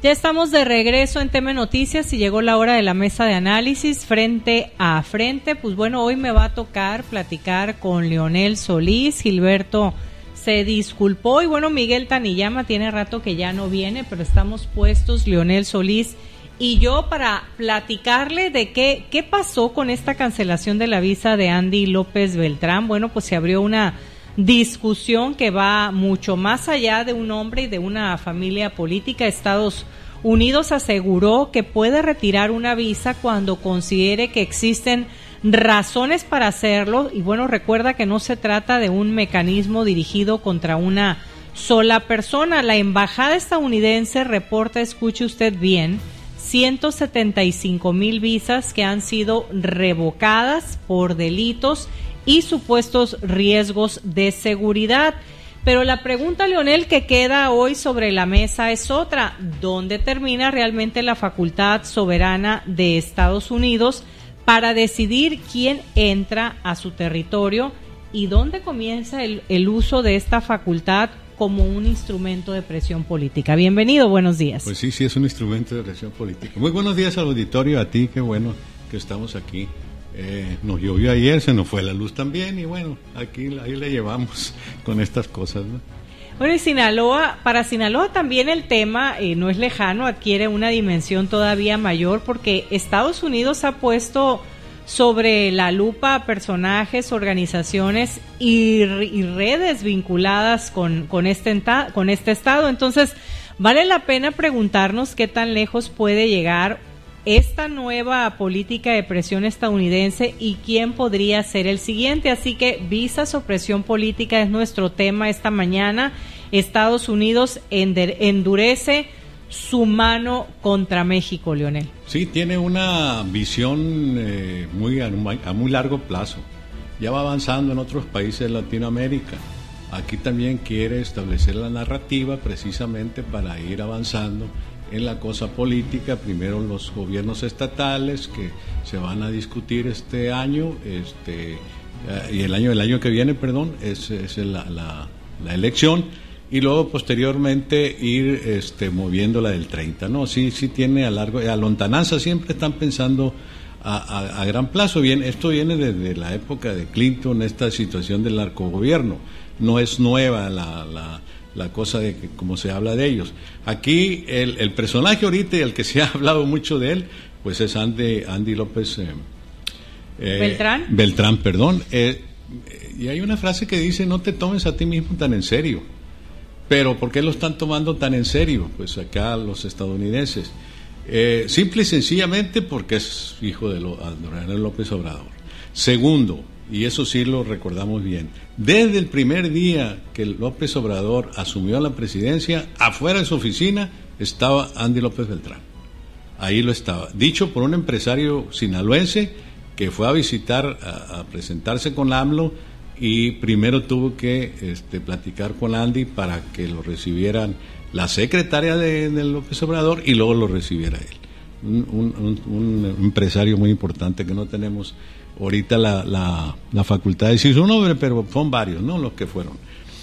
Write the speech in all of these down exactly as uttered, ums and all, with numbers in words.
Ya estamos de regreso en T M Noticias y llegó la hora de la mesa de análisis frente a frente. Pues bueno, hoy me va a tocar platicar con Leonel Solís. Gilberto se disculpó y bueno, Miguel Taniyama tiene rato que ya no viene, pero estamos puestos, Leonel Solís y yo, para platicarle de qué, qué pasó con esta cancelación de la visa de Andy López Beltrán. Bueno, pues se abrió una discusión que va mucho más allá de un hombre y de una familia política. Estados Unidos aseguró que puede retirar una visa cuando considere que existen razones para hacerlo, y bueno, recuerda que no se trata de un mecanismo dirigido contra una sola persona. La embajada estadounidense reporta, escuche usted bien, ciento setenta y cinco mil visas que han sido revocadas por delitos y supuestos riesgos de seguridad. Pero la pregunta, Leonel, que queda hoy sobre la mesa es otra: ¿dónde termina realmente la facultad soberana de Estados Unidos para decidir quién entra a su territorio y dónde comienza el, el uso de esta facultad como un instrumento de presión política? Bienvenido, buenos días. Pues sí, sí, es un instrumento de presión política. Muy buenos días al auditorio, a ti, qué bueno que estamos aquí. Eh, nos llovió ayer, se nos fue la luz también y bueno, aquí ahí le llevamos con estas cosas, ¿no? Bueno, y Sinaloa, para Sinaloa también el tema eh, no es lejano, adquiere una dimensión todavía mayor porque Estados Unidos ha puesto sobre la lupa a personajes, organizaciones y, y redes vinculadas con, con, este enta, con este estado. Entonces, vale la pena preguntarnos qué tan lejos puede llegar esta nueva política de presión estadounidense y quién podría ser el siguiente. Así que visas o presión política es nuestro tema esta mañana. Estados Unidos endurece su mano contra México, Leonel. Sí, tiene una visión eh, muy a, a muy largo plazo. Ya va avanzando en otros países de Latinoamérica. Aquí también quiere establecer la narrativa precisamente para ir avanzando en la cosa política. Primero los gobiernos estatales que se van a discutir este año, este y el año el año que viene, perdón, es, es la, la, la elección, y luego posteriormente ir este moviendo la del treinta, ¿no? Sí, sí tiene a largo, a lontananza, siempre están pensando a, a, a gran plazo. Bien, esto viene desde la época de Clinton, esta situación del narcogobierno. No es nueva la, la la cosa de que como se habla de ellos. Aquí el, el personaje ahorita y el que se ha hablado mucho de él, pues es Andy, Andy López eh, eh, Beltrán. Beltrán, perdón. Eh, y hay una frase que dice: no te tomes a ti mismo tan en serio. Pero ¿por qué lo están tomando tan en serio? Pues acá los estadounidenses. Eh, simple y sencillamente porque es hijo de Andrés López Obrador. Segundo, y eso sí lo recordamos bien, desde el primer día que López Obrador asumió la presidencia, afuera de su oficina estaba Andy López Beltrán. Ahí lo estaba, dicho por un empresario sinaloense que fue a visitar, a, a presentarse con AMLO, y primero tuvo que este, platicar con Andy para que lo recibieran la secretaria de, de López Obrador y luego lo recibiera él. Un, un, un, un empresario muy importante que no tenemos ahorita la, la, la facultad de decir su nombre, pero son varios, ¿no?, los que fueron.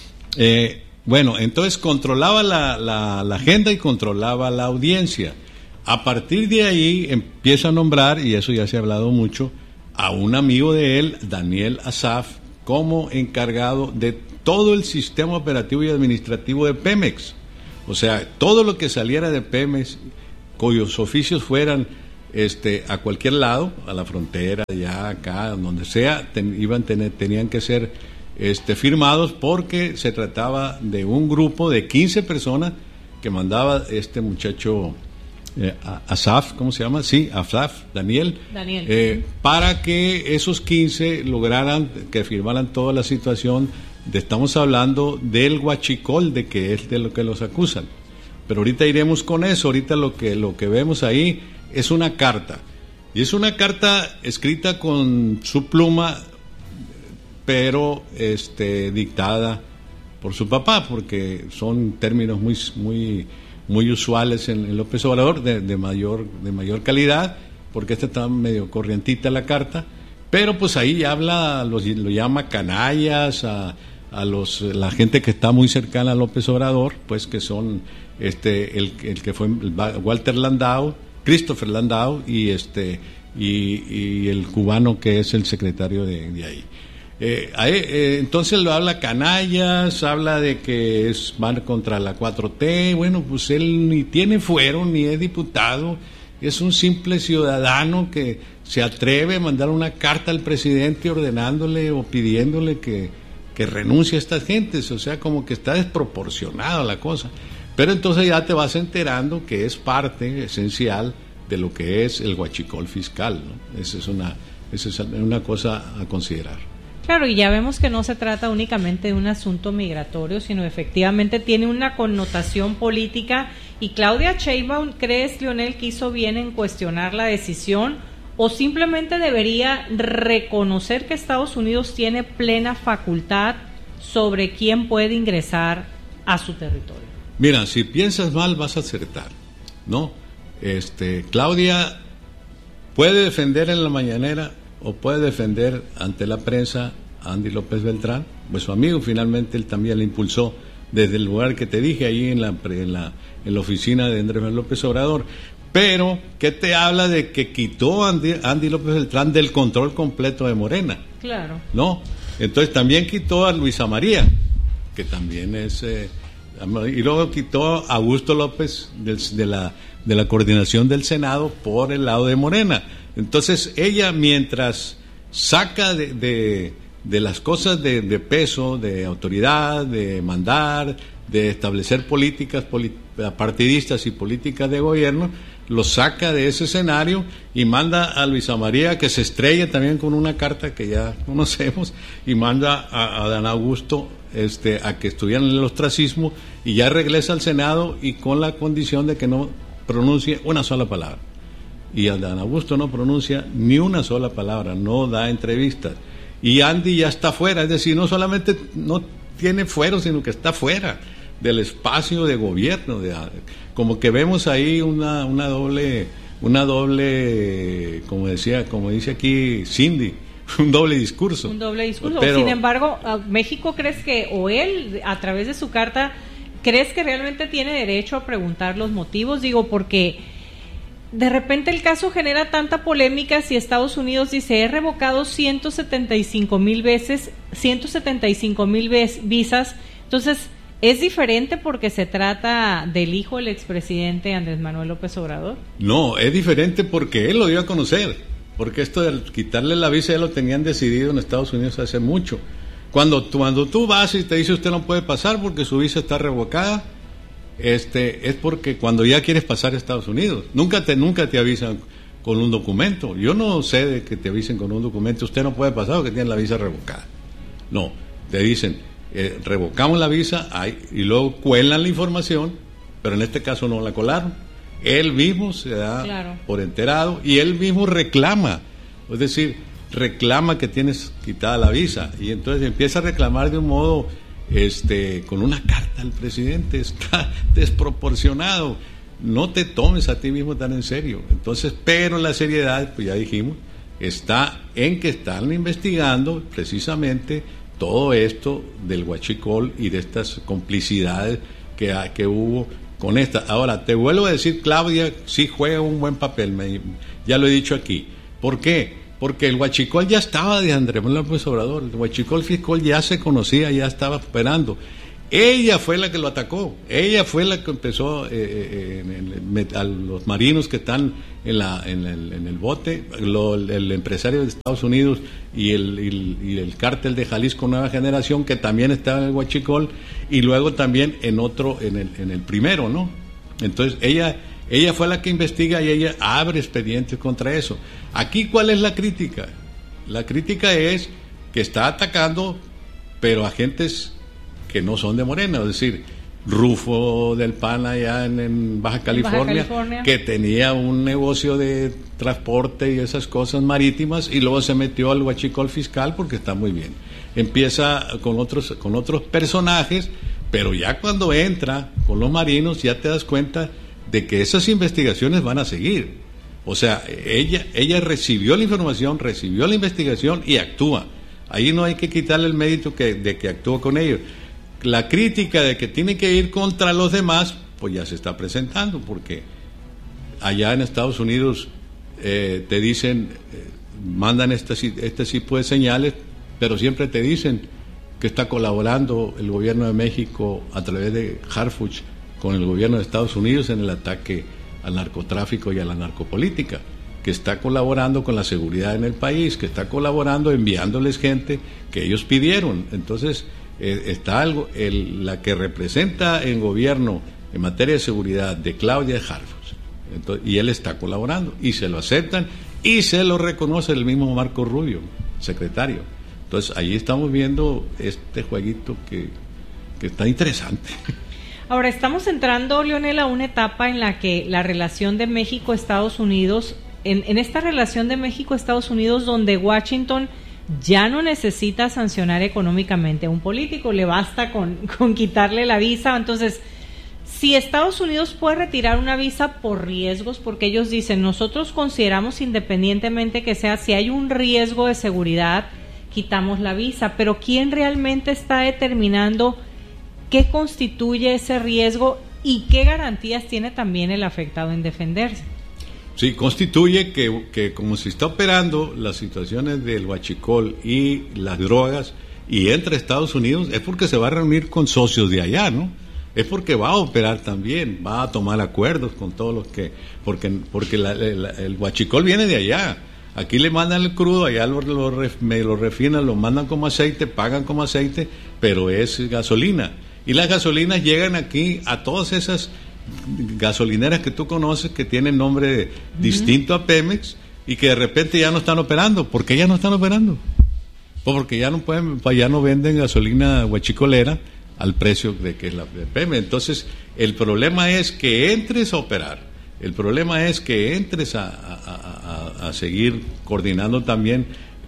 Eh, bueno, entonces controlaba la, la, la agenda y controlaba la audiencia. A partir de ahí empieza a nombrar, y eso ya se ha hablado mucho, a un amigo de él, Daniel Asaf, como encargado de todo el sistema operativo y administrativo de Pemex. O sea, todo lo que saliera de Pemex, cuyos oficios fueran este a cualquier lado, a la frontera, allá, acá, donde sea, ten, iban tener, tenían que ser este firmados, porque se trataba de un grupo de quince personas que mandaba este muchacho eh, Asaf, ¿cómo se llama? Sí, Asaf, Daniel, Daniel. Eh, para que esos quince lograran que firmaran toda la situación de, estamos hablando del huachicol, de que es de lo que los acusan. Pero ahorita iremos con eso. Ahorita lo que lo que vemos ahí es una carta, y es una carta escrita con su pluma, pero este dictada por su papá, porque son términos muy muy muy usuales en, en López Obrador, de, de mayor de mayor calidad, porque esta está medio corrientita la carta, pero pues ahí habla, los, lo llama canallas a, a los la gente que está muy cercana a López Obrador, pues que son este, el, el que fue Walter Landau, Christopher Landau, y este y, y el cubano que es el secretario de, de ahí. Eh, eh, entonces lo habla canallas, habla de que es van contra la cuatro T. Bueno, pues él ni tiene fuero, ni es diputado, es un simple ciudadano que se atreve a mandar una carta al presidente ordenándole o pidiéndole que, que renuncie a estas gentes. O sea, como que está desproporcionada la cosa. Pero entonces ya te vas enterando que es parte esencial de lo que es el huachicol fiscal, ¿no? Esa es una, esa es una cosa a considerar. Claro, y ya vemos que no se trata únicamente de un asunto migratorio, sino efectivamente tiene una connotación política. Y Claudia Sheinbaum, ¿crees, Leonel, que hizo bien en cuestionar la decisión o simplemente debería reconocer que Estados Unidos tiene plena facultad sobre quién puede ingresar a su territorio? Mira, si piensas mal vas a acertar, ¿no? Este, Claudia puede defender en la mañanera o puede defender ante la prensa a Andy López Beltrán, pues su amigo, finalmente él también le impulsó desde el lugar que te dije, ahí en la, en la, en la oficina de Andrés Manuel López Obrador. Pero, ¿qué te habla de que quitó a Andy, Andy López Beltrán del control completo de Morena? Claro. ¿No? Entonces también quitó a Luisa María, que también es... Eh, y luego quitó a Augusto López de, de, la, de la coordinación del Senado por el lado de Morena. Entonces ella, mientras saca de, de, de las cosas de, de peso, de autoridad, de mandar, de establecer políticas polit, partidistas y políticas de gobierno, lo saca de ese escenario y manda a Luisa María, que se estrella también con una carta que ya conocemos, y manda a, a Dan Augusto este, a que estuvieran en el ostracismo, y ya regresa al Senado y con la condición de que no pronuncie una sola palabra. Y Dan Augusto no pronuncia ni una sola palabra, no da entrevistas. Y Andy ya está fuera, es decir, no solamente no tiene fuero, sino que está fuera del espacio de gobierno. De, como que vemos ahí una, una doble, una doble, como decía, como dice aquí Cindy, un doble discurso. Un doble discurso. Pero, sin embargo, México, ¿crees que, o él, a través de su carta, crees que realmente tiene derecho a preguntar los motivos? Digo, porque de repente el caso genera tanta polémica si Estados Unidos dice, he revocado ciento setenta y cinco mil veces, ciento setenta y cinco mil visas, entonces ¿es diferente porque se trata del hijo del expresidente Andrés Manuel López Obrador? No, es diferente porque él lo dio a conocer, porque esto de quitarle la visa ya lo tenían decidido en Estados Unidos hace mucho. Cuando, cuando tú vas y te dice usted no puede pasar porque su visa está revocada, este es porque cuando ya quieres pasar a Estados Unidos, nunca te nunca te avisan con un documento. Yo no sé de que te avisen con un documento, usted no puede pasar porque tiene la visa revocada. No, te dicen, eh, revocamos la visa hay, y luego cuelan la información, pero en este caso no la colaron. Él mismo se da claro por enterado y él mismo reclama, es decir, reclama que tienes quitada la visa, y entonces empieza a reclamar de un modo este con una carta al presidente. Está desproporcionado, no te tomes a ti mismo tan en serio. Entonces, pero la seriedad, pues ya dijimos, está en que están investigando precisamente todo esto del huachicol y de estas complicidades que, que hubo con esta. Ahora, te vuelvo a decir, Claudia sí juega un buen papel, me, ya lo he dicho aquí. ¿Por qué? Porque el huachicol ya estaba de Andrés Manuel López Obrador, el huachicol fiscal ya se conocía, ya estaba operando. Ella fue la que lo atacó, ella fue la que empezó eh, en el, a los marinos que están en, la, en, el, en el bote, lo, el empresario de Estados Unidos y el, el, y el cártel de Jalisco Nueva Generación, que también estaba en el huachicol, y luego también en otro, en el, en el primero, ¿no? Entonces ella... Ella fue la que investiga y ella abre expedientes contra eso. Aquí, ¿cuál es la crítica? La crítica es que está atacando, pero a gentes que no son de Morena, es decir, Rufo del P A N allá en, en Baja California, Baja California, que tenía un negocio de transporte y esas cosas marítimas, y luego se metió al huachicol fiscal porque está muy bien. Empieza con otros, con otros personajes, pero ya cuando entra con los marinos ya te das cuenta de que esas investigaciones van a seguir. O sea, ella ella recibió la información, recibió la investigación y actúa. Ahí no hay que quitarle el mérito que, de que actúa con ellos. La crítica de que tiene que ir contra los demás, pues ya se está presentando, porque allá en Estados Unidos eh, te dicen, eh, mandan este, este tipo de señales, pero siempre te dicen que está colaborando el gobierno de México a través de Harfuch con el gobierno de Estados Unidos en el ataque al narcotráfico y a la narcopolítica, que está colaborando con la seguridad en el país, que está colaborando enviándoles gente que ellos pidieron. Entonces eh, está algo, el, la que representa el gobierno en materia de seguridad de Claudia Harfuch, entonces, y él está colaborando y se lo aceptan y se lo reconoce el mismo Marco Rubio, secretario. Entonces ahí estamos viendo este jueguito que, que está interesante. Ahora estamos entrando, Leonel, a una etapa en la que la relación de México-Estados Unidos, en, en esta relación de México-Estados Unidos donde Washington ya no necesita sancionar económicamente a un político, le basta con, con quitarle la visa. Entonces, si Estados Unidos puede retirar una visa por riesgos, porque ellos dicen, nosotros consideramos independientemente que sea, si hay un riesgo de seguridad, quitamos la visa, pero ¿quién realmente está determinando qué constituye ese riesgo y qué garantías tiene también el afectado en defenderse? Sí, constituye que, que como se está operando las situaciones del huachicol y las drogas y entre Estados Unidos, es porque se va a reunir con socios de allá, ¿no? Es porque va a operar también, va a tomar acuerdos con todos los que, porque, porque la, la, el huachicol viene de allá. Aquí le mandan el crudo, allá lo, lo, me lo refinan, lo mandan como aceite, pagan como aceite, pero es gasolina. Y las gasolinas llegan aquí a todas esas gasolineras que tú conoces que tienen nombre uh-huh. distinto a Pemex y que de repente ya no están operando. ¿Por qué ya no están operando? Pues porque ya no pueden, ya no venden gasolina huachicolera al precio de que es la de Pemex. Entonces, el problema es que entres a operar. El problema es que entres a, a, a, a seguir coordinando también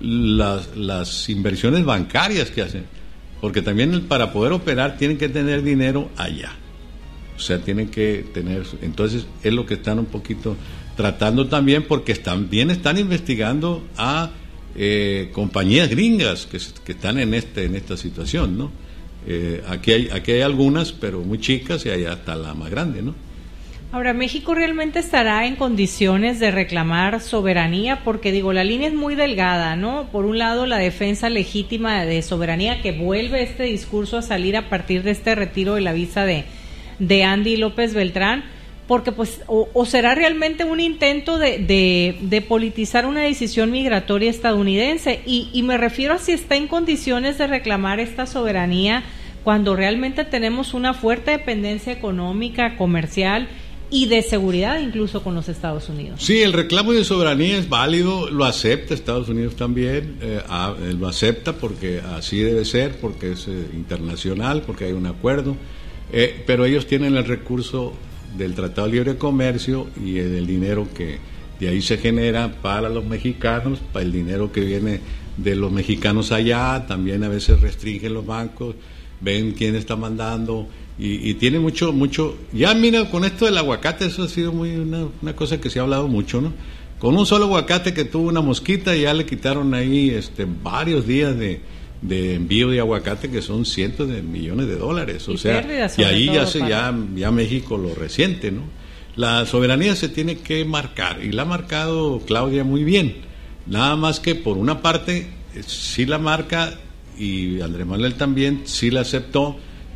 las, las inversiones bancarias que hacen, porque también el, para poder operar tienen que tener dinero allá, o sea, tienen que tener, entonces es lo que están un poquito tratando también, porque también están investigando a eh, compañías gringas que, que están en este en esta situación, ¿no? Eh, aquí hay aquí hay algunas, pero muy chicas, y allá está la más grande, ¿no? Ahora, ¿México realmente estará en condiciones de reclamar soberanía? Porque, digo, la línea es muy delgada, ¿no? Por un lado, la defensa legítima de soberanía, que vuelve este discurso a salir a partir de este retiro de la visa de, de Andy López Beltrán, porque, pues, o, o será realmente un intento de, de, de politizar una decisión migratoria estadounidense, y, y me refiero a si está en condiciones de reclamar esta soberanía cuando realmente tenemos una fuerte dependencia económica, comercial y de seguridad incluso con los Estados Unidos. Sí, el reclamo de soberanía es válido, lo acepta Estados Unidos también, eh, a, eh, lo acepta porque así debe ser, porque es eh, internacional, porque hay un acuerdo, eh, pero ellos tienen el recurso del Tratado de Libre Comercio y eh, del dinero que de ahí se genera para los mexicanos, para el dinero que viene de los mexicanos allá, también a veces restringen los bancos, ven quién está mandando. Y, y tiene mucho, mucho, ya mira, con esto del aguacate, eso ha sido muy una, una cosa que se ha hablado mucho, ¿no? Con un solo aguacate que tuvo una mosquita, ya le quitaron ahí este varios días de, de envío de aguacate, que son cientos de millones de dólares, o y sea, y ahí ya se, ya, ya México lo resiente, ¿no? La soberanía se tiene que marcar, y la ha marcado Claudia muy bien, nada más que por una parte, sí la marca, y Andrés Manuel también sí la aceptó,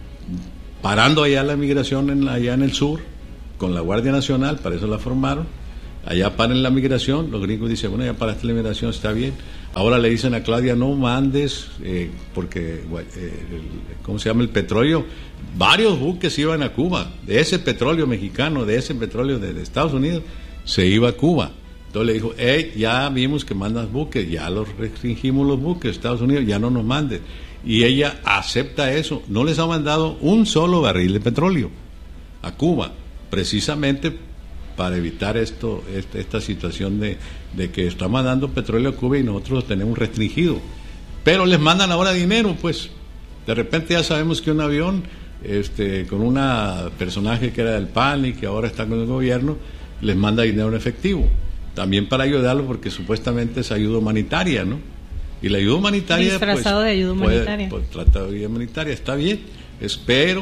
parando allá la migración en, allá en el sur, con la Guardia Nacional, para eso la formaron, allá paran la migración, los gringos dicen, bueno, ya paraste la migración, está bien, ahora le dicen a Claudia, no mandes, eh, porque, eh, el, ¿cómo se llama? El petróleo, varios buques iban a Cuba, de ese petróleo mexicano, de ese petróleo de, de Estados Unidos, se iba a Cuba. Entonces le dijo, hey, ya vimos que mandas buques, ya los restringimos los buques, Estados Unidos, ya no nos mandes. Y ella acepta eso, no les ha mandado un solo barril de petróleo a Cuba, precisamente para evitar esto, esta, esta situación de, de que está mandando petróleo a Cuba y nosotros lo tenemos restringido. Pero les mandan ahora dinero, pues, de repente ya sabemos que un avión este, con una personaje que era del P A N y que ahora está con el gobierno, les manda dinero en efectivo, también para ayudarlo porque supuestamente es ayuda humanitaria, ¿no? Y la ayuda humanitaria, disfrazado pues, de ayuda humanitaria. Puede, pues, tratado de ayuda humanitaria, está bien. Espero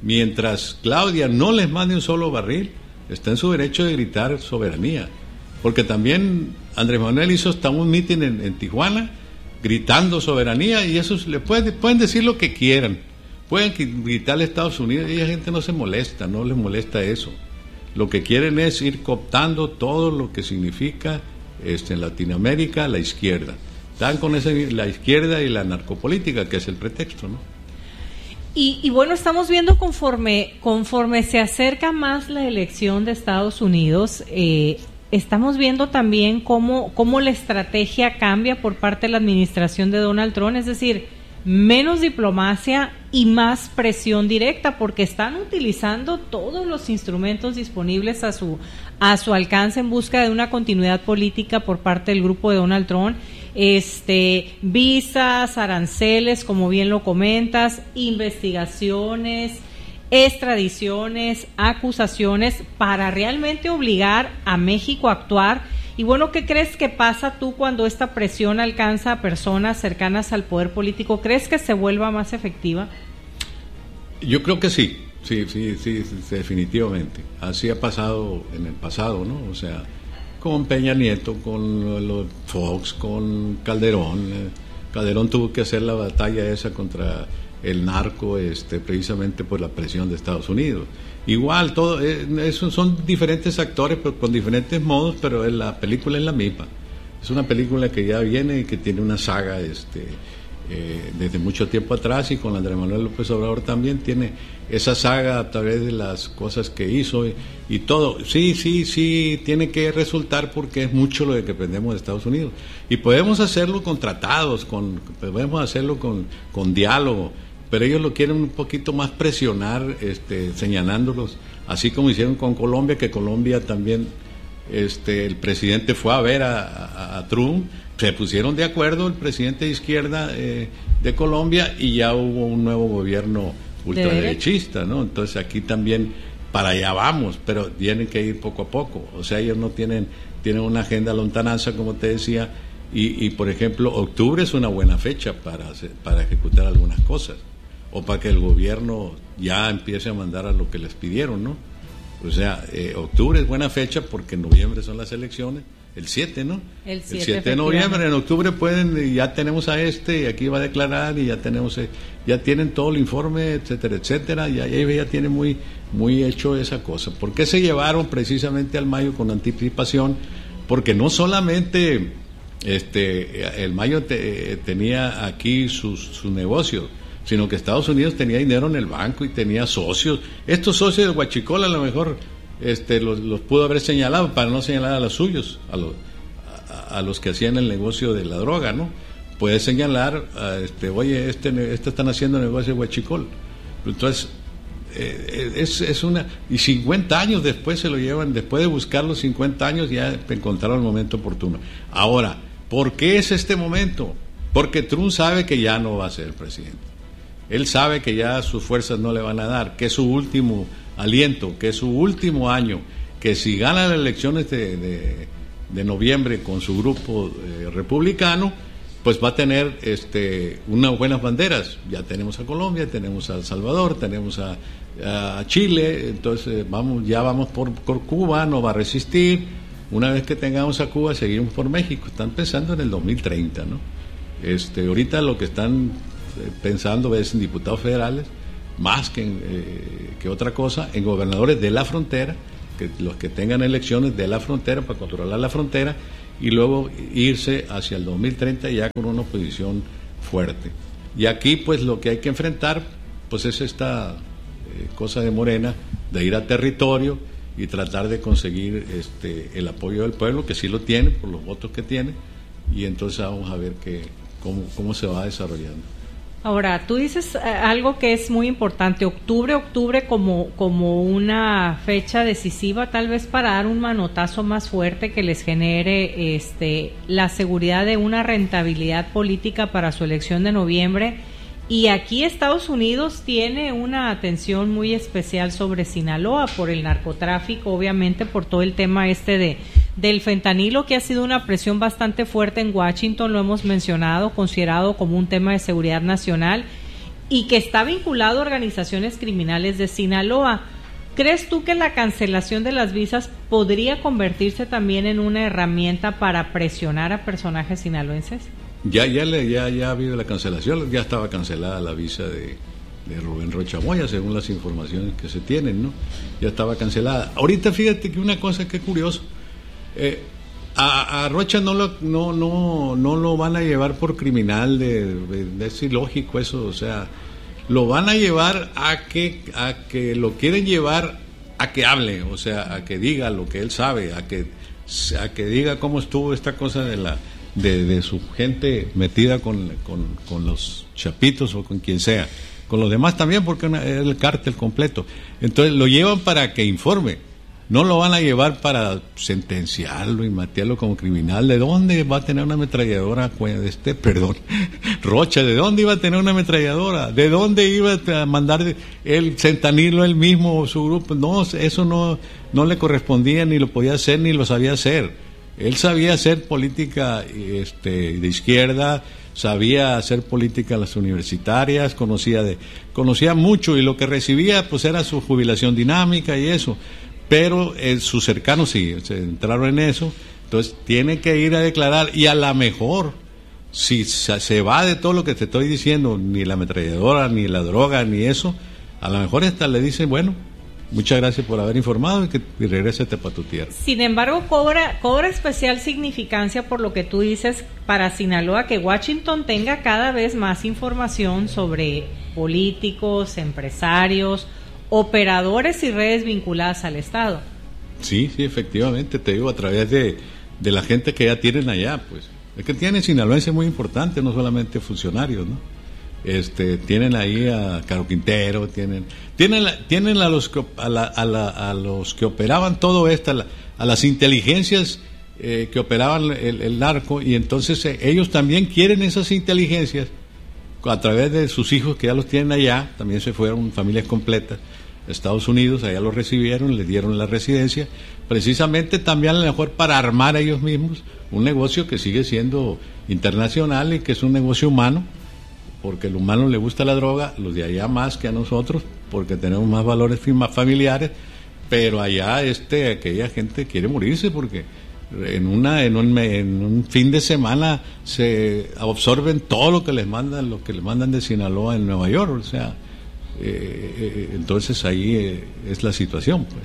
mientras Claudia no les mande un solo barril, está en su derecho de gritar soberanía. Porque también Andrés Manuel hizo hasta un mitin en, en Tijuana, gritando soberanía, y eso le puede, pueden decir lo que quieran, pueden gritarle a Estados Unidos, y la gente no se molesta, no les molesta eso. Lo que quieren es ir cooptando todo lo que significa este, en Latinoamérica la izquierda. Están con ese, la izquierda y la narcopolítica, que es el pretexto, ¿no? Y, y bueno, estamos viendo conforme, conforme se acerca más la elección de Estados Unidos, eh, estamos viendo también cómo, cómo la estrategia cambia por parte de la administración de Donald Trump, es decir, menos diplomacia y más presión directa, porque están utilizando todos los instrumentos disponibles a su, a su alcance en busca de una continuidad política por parte del grupo de Donald Trump. Este, visas, aranceles, como bien lo comentas, investigaciones, extradiciones, acusaciones, para realmente obligar a México a actuar. Y bueno, ¿qué crees que pasa tú cuando esta presión alcanza a personas cercanas al poder político? ¿Crees que se vuelva más efectiva? Yo creo que sí, sí, sí, sí, sí, definitivamente. Así ha pasado en el pasado, ¿no? O sea, con Peña Nieto, con los Fox, con Calderón. Calderón tuvo que hacer la batalla esa contra el narco, este, precisamente por la presión de Estados Unidos. Igual, todo eso son diferentes actores, pero con diferentes modos, pero la película es la misma. Es una película que ya viene y que tiene una saga este, eh, desde mucho tiempo atrás, y con Andrés Manuel López Obrador también tiene esa saga a través de las cosas que hizo y, y todo. Sí, sí, sí, tiene que resultar, porque es mucho lo de que aprendemos de Estados Unidos. Y podemos hacerlo con tratados, con, podemos hacerlo con, con diálogo, pero ellos lo quieren un poquito más presionar, este, señalándolos, así como hicieron con Colombia, que Colombia también, este, el presidente fue a ver a, a, a Trump, se pusieron de acuerdo el presidente de izquierda eh, de Colombia, y ya hubo un nuevo gobierno ultraderechista, ¿no? Entonces aquí también para allá vamos, pero tienen que ir poco a poco. O sea, ellos no tienen, tienen una agenda a lontananza, como te decía, y, y por ejemplo, octubre es una buena fecha para, para ejecutar algunas cosas, o para que el gobierno ya empiece a mandar a lo que les pidieron, ¿no? O sea, eh, octubre es buena fecha, porque en noviembre son las elecciones, el siete, ¿no? El siete de noviembre, en octubre pueden, ya tenemos a este, y aquí va a declarar, y ya tenemos, ya tienen todo el informe, etcétera, etcétera, y ya, ya tienen muy, muy hecho esa cosa. ¿Por qué se llevaron precisamente al mayo con anticipación? Porque no solamente este el mayo te, tenía aquí sus, sus negocios, sino que Estados Unidos tenía dinero en el banco y tenía socios. Estos socios de Huachicol a lo mejor este, los, los pudo haber señalado, para no señalar a los suyos, a los, a, a los que hacían el negocio de la droga, ¿no? Puede señalar, a este, oye, este, este están haciendo negocio de Huachicol. Entonces, eh, es, es una... Y cincuenta años después se lo llevan, después de buscar los cincuenta años, ya encontraron el momento oportuno. Ahora, ¿por qué es este momento? Porque Trump sabe que ya no va a ser el presidente. Él sabe que ya sus fuerzas no le van a dar, que es su último aliento, que es su último año, que si gana las elecciones de, de, de noviembre con su grupo eh, republicano, pues va a tener este, unas buenas banderas. Ya tenemos a Colombia, tenemos a El Salvador, tenemos a, a Chile, entonces vamos, ya vamos por, por Cuba, no va a resistir. Una vez que tengamos a Cuba, seguimos por México. Están pensando en el dos mil treinta, ¿no? Este, ahorita lo que están pensando es en diputados federales, más que, en, eh, que otra cosa, en gobernadores de la frontera, que los que tengan elecciones de la frontera para controlar la frontera, y luego irse hacia el dos mil treinta ya con una oposición fuerte. Y aquí pues lo que hay que enfrentar pues es esta eh, cosa de Morena, de ir a territorio y tratar de conseguir este el apoyo del pueblo, que sí lo tiene por los votos que tiene, y entonces vamos a ver que, cómo, cómo se va desarrollando. Ahora, tú dices eh, algo que es muy importante, octubre, octubre como, como una fecha decisiva, tal vez para dar un manotazo más fuerte que les genere este, la seguridad de una rentabilidad política para su elección de noviembre. Y aquí Estados Unidos tiene una atención muy especial sobre Sinaloa por el narcotráfico, obviamente por todo el tema este de del fentanilo, que ha sido una presión bastante fuerte en Washington, lo hemos mencionado, considerado como un tema de seguridad nacional. y que está vinculado a organizaciones criminales de Sinaloa. ¿Crees tú que la cancelación de las visas podría convertirse también en una herramienta para presionar a personajes sinaloenses? Ya, ya, le, ya, ya ha habido la cancelación, ya estaba cancelada la visa de, de Rubén Rocha Moya, según las informaciones que se tienen, ¿no? Ya estaba cancelada. Ahorita fíjate que una cosa que es curioso, eh, a, a Rocha no lo, no, no, no lo van a llevar por criminal, de, de, de, es ilógico eso, o sea, lo van a llevar a que, a que lo quieren llevar a que hable, o sea, a que diga lo que él sabe, a que, a que diga cómo estuvo esta cosa de la de, de su gente metida con, con, con los chapitos o con quien sea, con los demás también, porque es el cártel completo. Entonces lo llevan para que informe, no lo van a llevar para sentenciarlo y matearlo como criminal. ¿De dónde va a tener una ametralladora? Este, perdón, Rocha, ¿de dónde iba a tener una ametralladora? ¿De dónde iba a mandar él, sentanirlo él mismo o su grupo? No, eso no, no le correspondía, ni lo podía hacer, ni lo sabía hacer. Él sabía hacer política este, de izquierda, sabía hacer política en las universitarias, conocía de, conocía mucho, y lo que recibía pues era su jubilación dinámica y eso. Pero eh, sus cercanos sí, se entraron en eso, entonces tiene que ir a declarar, y a lo mejor, si se va de todo lo que te estoy diciendo, ni la ametralladora, ni la droga, ni eso, a lo mejor hasta le dicen, bueno, muchas gracias por haber informado y, que, y regrésate para tu tierra. Sin embargo, cobra, cobra especial significancia por lo que tú dices para Sinaloa, que Washington tenga cada vez más información sobre políticos, empresarios, operadores y redes vinculadas al Estado. Sí, sí, efectivamente, te digo, a través de, de la gente que ya tienen allá, pues. Es que tienen sinaloenses muy importantes, no solamente funcionarios, ¿no? Este, tienen ahí a Caro Quintero, tienen, tienen, tienen a los que, a, la, a, la, a los que operaban todo esto, a, la, a las inteligencias eh, que operaban el, el narco, y entonces eh, ellos también quieren esas inteligencias a través de sus hijos que ya los tienen allá, también se fueron familias completas a Estados Unidos, allá los recibieron, les dieron la residencia, precisamente también a lo mejor para armar a ellos mismos un negocio que sigue siendo internacional y que es un negocio humano, porque al humano le gusta la droga, los de allá más que a nosotros, porque tenemos más valores familiares, pero allá este aquella gente quiere morirse porque en una en un, en un fin de semana se absorben todo lo que les mandan, lo que les mandan de Sinaloa en Nueva York, o sea, eh, eh, entonces ahí eh, es la situación, pues.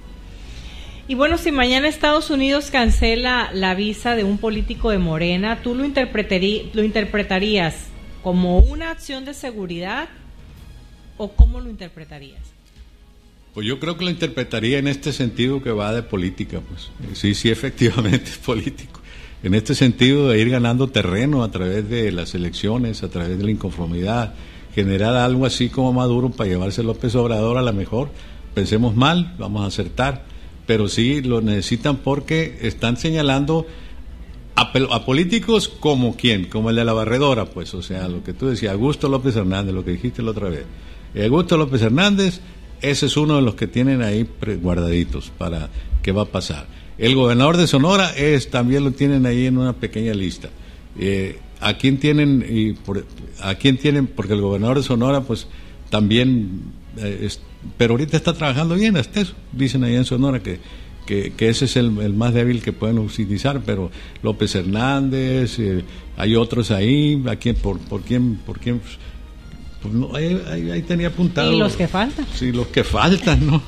Y bueno, si mañana Estados Unidos cancela la visa de un político de Morena, ¿tú lo interpretarí, lo interpretarías como una acción de seguridad o cómo lo interpretarías? Pues yo creo que lo interpretaría en este sentido que va de política, pues. Sí, sí, efectivamente es político. En este sentido de ir ganando terreno a través de las elecciones, a través de la inconformidad, generar algo así como Maduro para llevarse López Obrador, a lo mejor pensemos mal, vamos a acertar, pero sí lo necesitan porque están señalando a, a políticos como quién, como el de la barredora, pues, o sea, lo que tú decías, Augusto López Hernández, lo que dijiste la otra vez. Augusto López Hernández, ese es uno de los que tienen ahí guardaditos para qué va a pasar. El gobernador de Sonora es también lo tienen ahí en una pequeña lista. Eh, ¿A quién tienen? Y por, ¿A quién tienen? Porque el gobernador de Sonora, pues, también, eh, es, pero ahorita está trabajando bien, hasta eso, dicen ahí en Sonora que, que, que ese es el, el más débil que pueden utilizar, pero López Hernández, eh, hay otros ahí, ¿a quién, por, por quién, por quién? Pues no, ahí, ahí, ahí tenía apuntado. Y los que faltan. Sí, los que faltan, ¿no?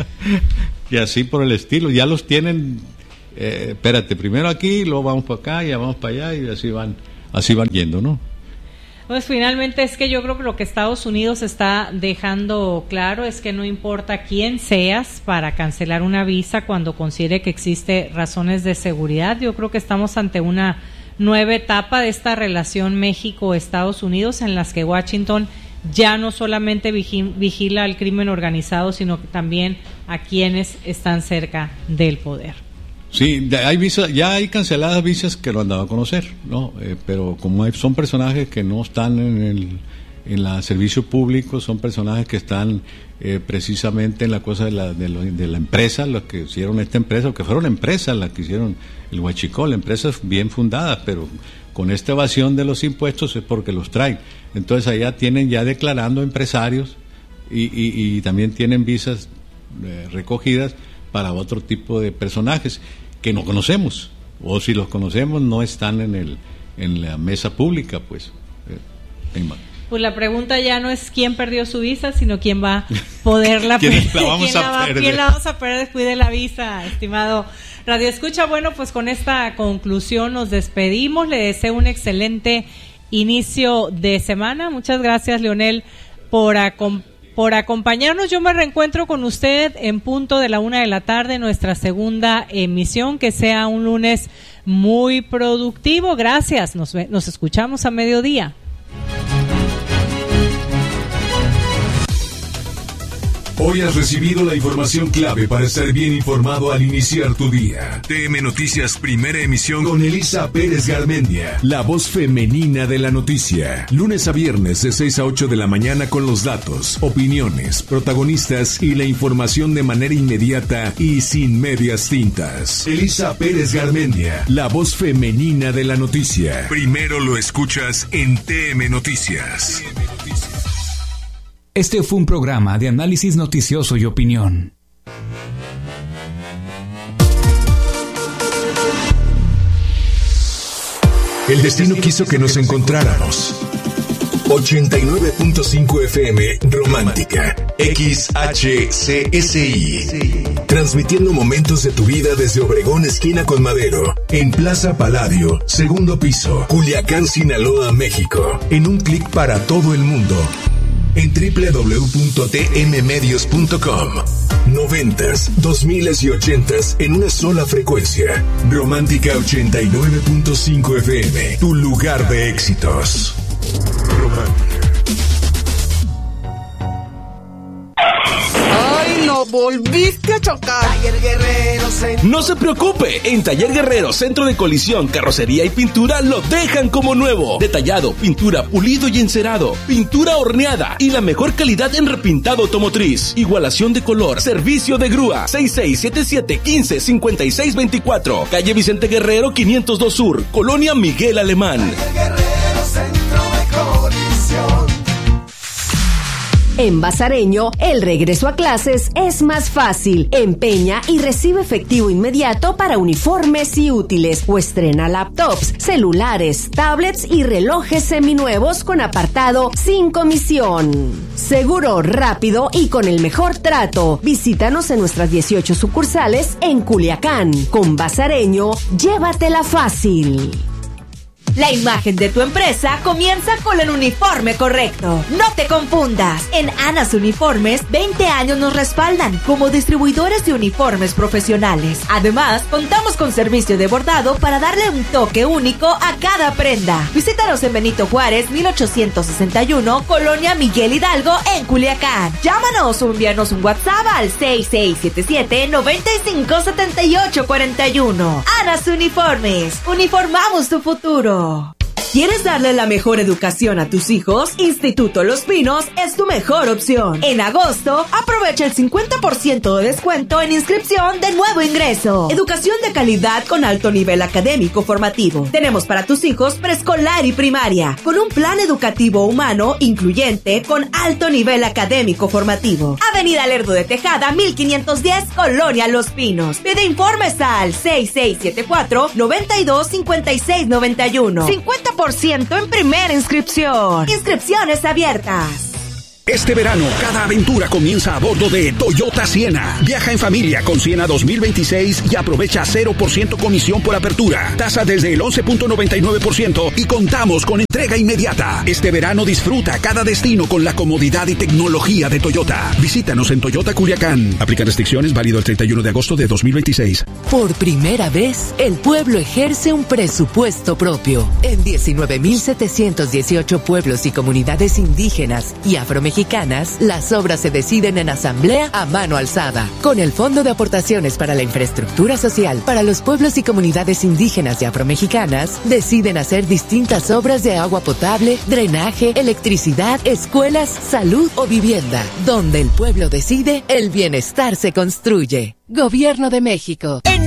Y así por el estilo, ya los tienen, eh, espérate, primero aquí, luego vamos para acá, ya vamos para allá, y así van, así van yendo, ¿no? Pues finalmente es que yo creo que lo que Estados Unidos está dejando claro es que no importa quién seas para cancelar una visa cuando considere que existe razones de seguridad. Yo creo que estamos ante una nueva etapa de esta relación México-Estados Unidos en las que Washington ya no solamente vigila al crimen organizado, sino que también a quienes están cerca del poder. Sí, hay visas, ya hay canceladas visas que lo han dado a conocer, ¿no? Eh, pero como hay, son personajes que no están en el en el servicio público, son personajes que están eh, precisamente en la cosa de la, de, lo, de la empresa, los que hicieron esta empresa, o que fueron empresas las que hicieron el Huachicol, empresas bien fundadas, pero con esta evasión de los impuestos es porque los traen. Entonces allá tienen ya declarando empresarios y, y, y también tienen visas eh, recogidas para otro tipo de personajes que no conocemos, o si los conocemos no están en el en la mesa pública, pues. Eh, Pues la pregunta ya no es quién perdió su visa, sino quién va a poderla perder. ¿Quién la vamos ¿Quién a la va, perder? ¿Quién la vamos a perder después de la visa, estimado Radio Escucha? Bueno, pues con esta conclusión nos despedimos. Le deseo un excelente inicio de semana. Muchas gracias, Leonel, por acompañarnos. por acompañarnos. Yo me reencuentro con usted en punto de la una de la tarde, nuestra segunda emisión. Que sea un lunes muy productivo. Gracias. Nos, nos escuchamos a mediodía. Hoy has recibido la información clave para estar bien informado al iniciar tu día. T M Noticias, primera emisión con Elisa Pérez Garmendia, la voz femenina de la noticia. Lunes a viernes de seis a ocho de la mañana con los datos, opiniones, protagonistas y la información de manera inmediata y sin medias tintas. Elisa Pérez Garmendia, la voz femenina de la noticia. Primero lo escuchas en T M Noticias. T M Noticias. Este fue un programa de análisis noticioso y opinión. El destino quiso que nos encontráramos. ochenta y nueve punto cinco F M Romántica, X H C S I. Transmitiendo momentos de tu vida desde Obregón, esquina con Madero, en Plaza Palladio, segundo piso, Culiacán, Sinaloa, México. En un clic para todo el mundo. En doble u doble u doble u punto t m medios punto com. Noventas, dos miles y ochentas en una sola frecuencia. Romántica ochenta y nueve punto cinco F M, tu lugar de éxitos. Romántica. ¡Ay, no! ¡Volviste a chocar! Taller Guerrero Centro. No se preocupe, en Taller Guerrero, centro de colisión, carrocería y pintura lo dejan como nuevo. Detallado, pintura, pulido y encerado, pintura horneada y la mejor calidad en repintado automotriz. Igualación de color, servicio de grúa. seis seis siete siete, quince, cincuenta y seis veinticuatro. Calle Vicente Guerrero, quinientos dos Sur, Colonia Miguel Alemán. Taller Guerrero Centro de colisión. En Bazareño, el regreso a clases es más fácil. Empeña y recibe efectivo inmediato para uniformes y útiles o estrena laptops, celulares, tablets y relojes seminuevos con apartado sin comisión. Seguro, rápido y con el mejor trato. Visítanos en nuestras dieciocho sucursales en Culiacán. Con Bazareño, llévatela fácil. La imagen de tu empresa comienza con el uniforme correcto. No te confundas. En Anas Uniformes, veinte años nos respaldan como distribuidores de uniformes profesionales. Además, contamos con servicio de bordado para darle un toque único a cada prenda. Visítanos en Benito Juárez, mil ochocientos sesenta y uno, Colonia Miguel Hidalgo, en Culiacán. Llámanos o envíanos un WhatsApp al seis seis siete siete, nueve cinco, siete ocho cuatro uno. Anas Uniformes. Uniformamos tu futuro. ¿Quieres darle la mejor educación a tus hijos? Instituto Los Pinos es tu mejor opción. En agosto, aprovecha el cincuenta por ciento de descuento en inscripción de nuevo ingreso. Educación de calidad con alto nivel académico formativo. Tenemos para tus hijos preescolar y primaria, con un plan educativo humano incluyente con alto nivel académico formativo. Avenida Lerdo de Tejada, mil quinientos diez, Colonia Los Pinos. Pide informes al seis seis siete cuatro, nueve dos, cinco seis nueve uno. cincuenta por ciento en primera inscripción. Inscripciones abiertas. Este verano, cada aventura comienza a bordo de Toyota Siena. Viaja en familia con Siena dos mil veintiséis y aprovecha cero por ciento comisión por apertura. Tasa desde el once punto noventa y nueve por ciento y contamos con entrega inmediata. Este verano disfruta cada destino con la comodidad y tecnología de Toyota. Visítanos en Toyota Culiacán. Aplica restricciones, válido el treinta y uno de agosto de dos mil veintiséis. Por primera vez, el pueblo ejerce un presupuesto propio. En diecinueve mil setecientos dieciocho pueblos y comunidades indígenas y afromexicanas, las obras se deciden en asamblea a mano alzada, con el Fondo de Aportaciones para la Infraestructura Social para los pueblos y comunidades indígenas y afromexicanas. Deciden hacer distintas obras de agua potable, drenaje, electricidad, escuelas, salud o vivienda. Donde el pueblo decide, el bienestar se construye. Gobierno de México. En